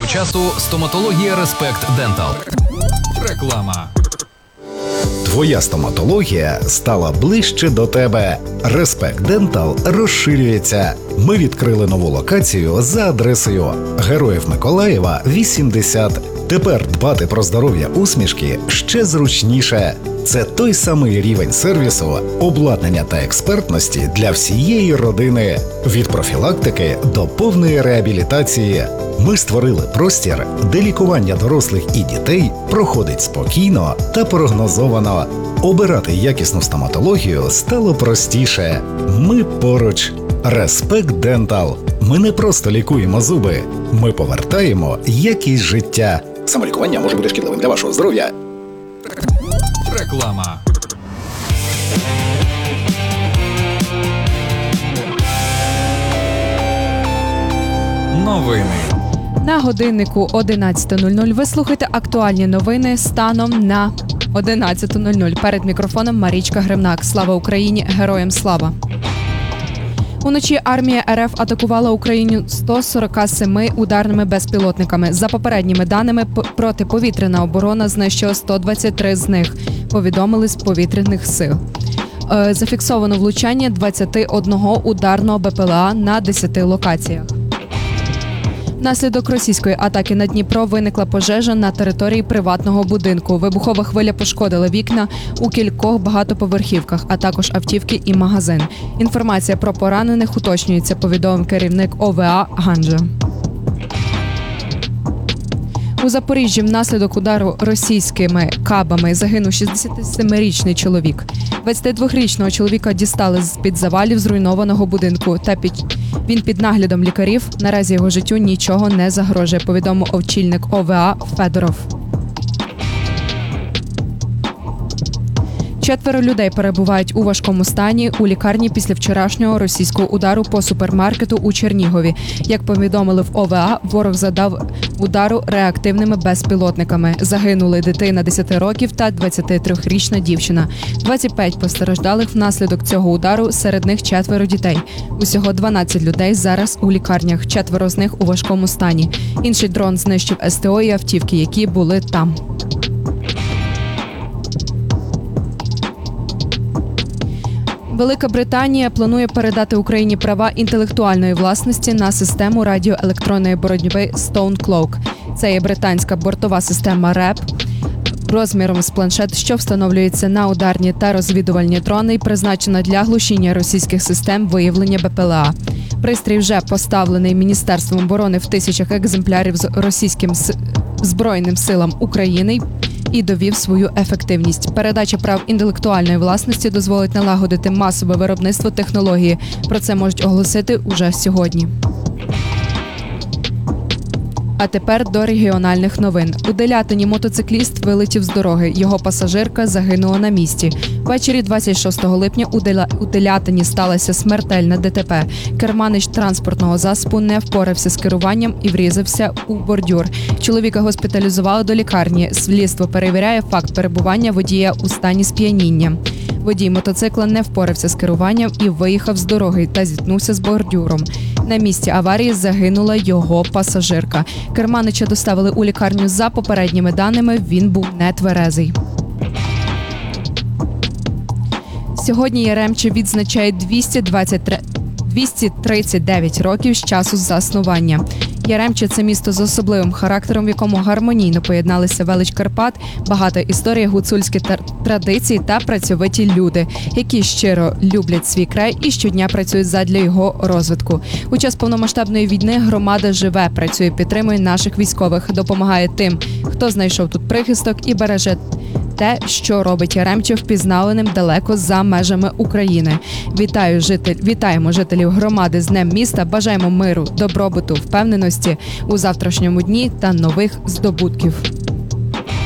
часу стоматологія Респект Дентал. Реклама. Твоя стоматологія стала ближче до тебе. Респект Дентал розширюється. Ми відкрили нову локацію за адресою Героїв Миколаєва, 80. Тепер дбати про здоров'я усмішки ще зручніше. Це той самий рівень сервісу, обладнання та експертності для всієї родини. Від профілактики до повної реабілітації. Ми створили простір, де лікування дорослих і дітей проходить спокійно та прогнозовано. Обирати якісну стоматологію стало простіше. Ми поруч. Респект Дентал. Ми не просто лікуємо зуби. Ми повертаємо якість життя. Самолікування може бути шкідливим для вашого здоров'я. Реклама. Новини. На годиннику 11:00 ви слухаєте актуальні новини станом на 11:00. Перед мікрофоном Марічка Гремнак. Слава Україні! Героям слава! Уночі армія РФ атакувала Україну 147 ударними безпілотниками. За попередніми даними, протиповітряна оборона знищила 123 з них, повідомили з повітряних сил. Зафіксовано влучання 21 ударного БПЛА на 10 локаціях. Внаслідок російської атаки на Дніпро виникла пожежа на території приватного будинку. Вибухова хвиля пошкодила вікна у кількох багатоповерхівках, а також автівки і магазин. Інформація про поранених уточнюється, повідомив керівник ОВА Ганджа. У Запоріжжі внаслідок удару російськими кабами загинув 67-річний чоловік. 22-річного чоловіка дістали з-під завалів зруйнованого будинку. Він під наглядом лікарів. Наразі його життю нічого не загрожує, повідомив очільник ОВА Федоров. 4 людей перебувають у важкому стані у лікарні після вчорашнього російського удару по супермаркету у Чернігові. Як повідомили в ОВА, ворог завдав удару реактивними безпілотниками. Загинули дитина 10 років та 23-річна дівчина. 25 постраждалих внаслідок цього удару, серед них 4 дітей. Усього 12 людей зараз у лікарнях, 4 з них у важкому стані. Інший дрон знищив СТО і автівки, які були там. Велика Британія планує передати Україні права інтелектуальної власності на систему радіоелектронної боротьби StoneCloak. Це є британська бортова система РЕП розміром з планшет, що встановлюється на ударні та розвідувальні дрони і призначена для глушіння російських систем виявлення БПЛА. Пристрій вже поставлений Міністерством оборони в тисячах екземплярів з російським Збройним силам України і довів свою ефективність. Передача прав інтелектуальної власності дозволить налагодити масове виробництво технології. Про це можуть оголосити уже сьогодні. А тепер до регіональних новин. У Делятині мотоцикліст вилетів з дороги. Його пасажирка загинула на місці. Ввечері 26 липня у Делятині сталося смертельне ДТП. Керманич транспортного засобу не впорався з керуванням і врізався у бордюр. Чоловіка госпіталізували до лікарні. Слідство перевіряє факт перебування водія у стані сп'яніння. Водій мотоцикла не впорався з керуванням і виїхав з дороги та зіткнувся з бордюром. На місці аварії загинула його пасажирка. Керманича доставили у лікарню. За попередніми даними, він був нетверезий. Сьогодні Яремче відзначає 239 років з часу заснування. Яремче – це місто з особливим характером, в якому гармонійно поєдналися велич Карпат, багата історія, гуцульські традиції та працьовиті люди, які щиро люблять свій край і щодня працюють задля його розвитку. У час повномасштабної війни громада живе, працює, підтримує наших військових, допомагає тим, хто знайшов тут прихисток і береже те, що робить Яремче впізнаваним далеко за межами України. Вітаємо жителів громади з Днем міста, бажаємо миру, добробуту, впевненості у завтрашньому дні та нових здобутків.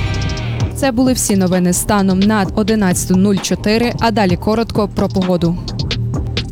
Це були всі новини станом на 11:04, а далі коротко про погоду.